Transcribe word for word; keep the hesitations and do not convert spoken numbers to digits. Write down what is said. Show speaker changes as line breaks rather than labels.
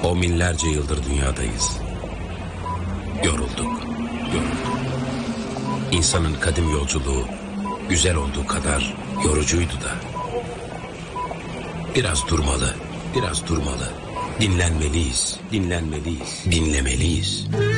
On binlerce yıldır dünyadayız. Yorulduk, yorulduk. İnsanın kadim yolculuğu güzel olduğu kadar yorucuydu da. Biraz durmalı, biraz durmalı. Dinlenmeliyiz, dinlenmeliyiz, dinlemeliyiz.